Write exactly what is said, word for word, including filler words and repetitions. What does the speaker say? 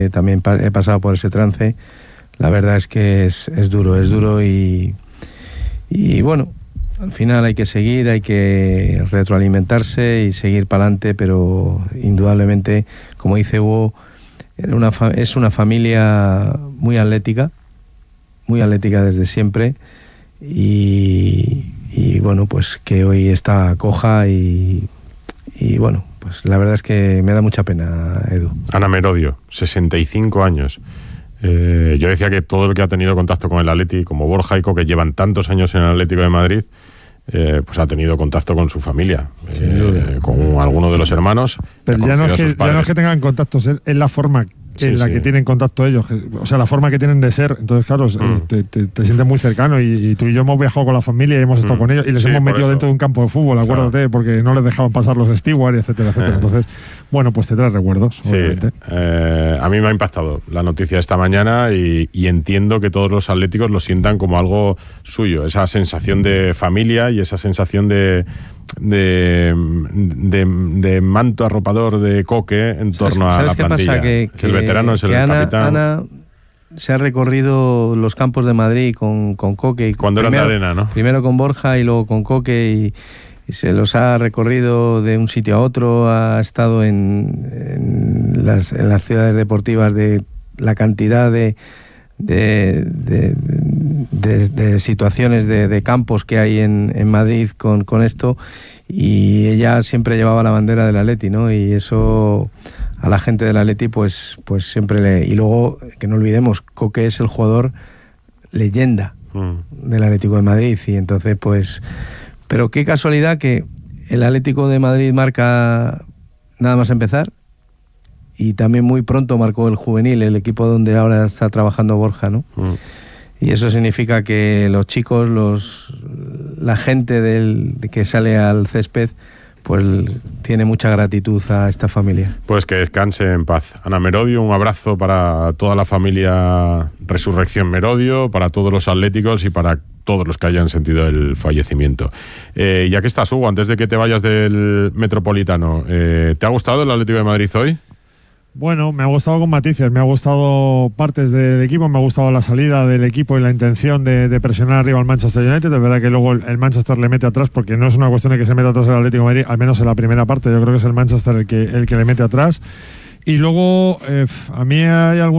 También he pasado por ese trance. La verdad es que es, es duro, es duro y, y bueno, al final hay que seguir, hay que retroalimentarse y seguir para adelante, pero indudablemente, como dice Hugo, era una fa- es una familia muy atlética, muy atlética desde siempre y, y bueno, pues que hoy está coja y, y bueno, pues la verdad es que me da mucha pena, Edu. Ana Merodio, sesenta y cinco años. Eh, yo decía que todo el que ha tenido contacto con el Atleti, como Borja y Coque, que llevan tantos años en el Atlético de Madrid, eh, pues ha tenido contacto con su familia, eh, con alguno de los hermanos. Pero ya no, es que, ya no es que tengan contactos, es, es la forma en sí, la sí. que tienen contacto ellos, que, o sea, la forma que tienen de ser. Entonces, claro, mm. te, te, te sientes muy cercano y, y tú y yo hemos viajado con la familia y hemos estado mm. con ellos y les sí, hemos metido eso. dentro de un campo de fútbol, acuérdate, claro. porque no les dejaban pasar los stewards, etcétera, etcétera. Eh. Entonces, bueno, pues te trae recuerdos, sí. obviamente. Eh, a mí me ha impactado la noticia esta mañana y, y entiendo que todos los atléticos lo sientan como algo suyo, esa sensación de familia y esa sensación de De, de, de manto arropador de Coque en torno a la plantilla. ¿Sabes qué pasa? Que, que el veterano es el Ana, capitán. Ana se ha recorrido los campos de Madrid con, con Coque. Y Cuando primero, era de arena, ¿no? Primero con Borja y luego con Coque y, y se los ha recorrido de un sitio a otro. Ha estado en, en, las, en las ciudades deportivas de la cantidad de... De, de, de, de situaciones de, de campos que hay en, en Madrid con, con esto, y ella siempre llevaba la bandera del Atleti, ¿no? Y eso a la gente del Atleti pues, pues siempre le... Y luego, que no olvidemos, Coque es el jugador leyenda mm. del Atlético de Madrid, y entonces pues... Pero qué casualidad que el Atlético de Madrid marca nada más empezar, y también muy pronto marcó el juvenil, el equipo donde ahora está trabajando Borja, ¿no? Mm. Y eso significa que los chicos, los la gente del, de que sale al césped, pues tiene mucha gratitud a esta familia. Pues que descanse en paz. Ana Merodio, un abrazo para toda la familia Resurrección Merodio, para todos los atléticos y para todos los que hayan sentido el fallecimiento. Eh, ya que estás, Hugo, antes de que te vayas del Metropolitano, eh, ¿te ha gustado el Atlético de Madrid hoy? Bueno, me ha gustado con matices, me ha gustado partes del equipo, me ha gustado la salida del equipo y la intención de, de presionar arriba al Manchester United. Es verdad que luego el, el Manchester le mete atrás, porque no es una cuestión de que se meta atrás el Atlético de Madrid, al menos en la primera parte. Yo creo que es el Manchester el que, el que le mete atrás. Y luego, eh, a mí hay algún